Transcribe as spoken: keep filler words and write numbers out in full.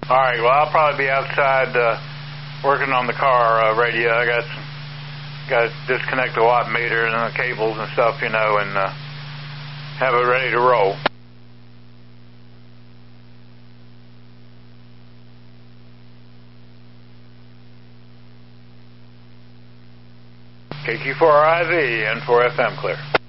All right, well, I'll probably be outside uh, working on the car uh, radio. I got some, got to disconnect the watt meter and the cables and stuff, you know, and uh, have it ready to roll. K Q four R I V and four F M clear.